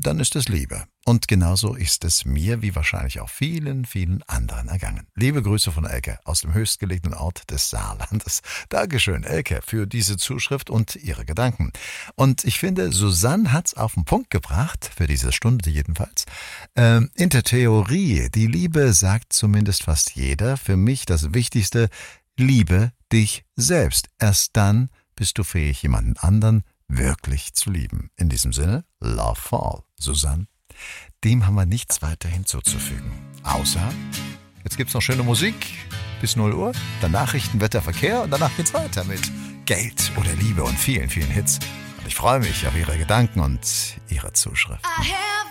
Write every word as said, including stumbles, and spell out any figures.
dann ist es Liebe. Und genauso ist es mir, wie wahrscheinlich auch vielen, vielen anderen ergangen. Liebe Grüße von Elke aus dem höchstgelegenen Ort des Saarlandes. Dankeschön, Elke, für diese Zuschrift und ihre Gedanken. Und ich finde, Susanne hat's auf den Punkt gebracht, für diese Stunde jedenfalls. Ähm, in der Theorie, die Liebe sagt zumindest fast jeder, für mich das Wichtigste, liebe dich selbst. Erst dann bist du fähig, jemanden anderen wirklich zu lieben. In diesem Sinne, Love for All. Susanne, dem haben wir nichts weiter hinzuzufügen. Außer, jetzt gibt's noch schöne Musik bis null Uhr, dann Nachrichten, Wetter, Verkehr und danach geht's weiter mit Geld oder Liebe und vielen, vielen Hits. Und ich freue mich auf Ihre Gedanken und Ihre Zuschrift.